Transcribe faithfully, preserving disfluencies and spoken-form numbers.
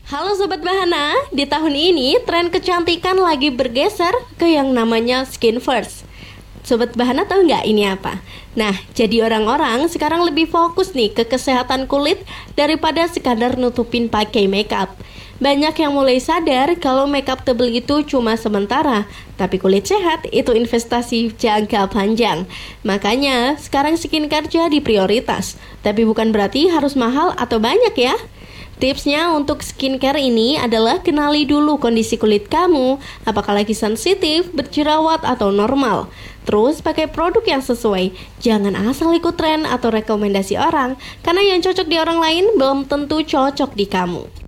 Halo Sobat Bahana, di tahun ini tren kecantikan lagi bergeser ke yang namanya skin first. Sobat Bahana tahu nggak ini apa? Nah, jadi orang-orang sekarang lebih fokus nih ke kesehatan kulit daripada sekadar nutupin pakai makeup. Banyak yang mulai sadar kalau makeup tebel itu cuma sementara, tapi kulit sehat itu investasi jangka panjang. Makanya sekarang skincare jadi prioritas, tapi bukan berarti harus mahal atau banyak ya. Tipsnya untuk skincare ini adalah kenali dulu kondisi kulit kamu, apakah lagi sensitif, berjerawat, atau normal. Terus pakai produk yang sesuai, jangan asal ikut tren atau rekomendasi orang, karena yang cocok di orang lain belum tentu cocok di kamu.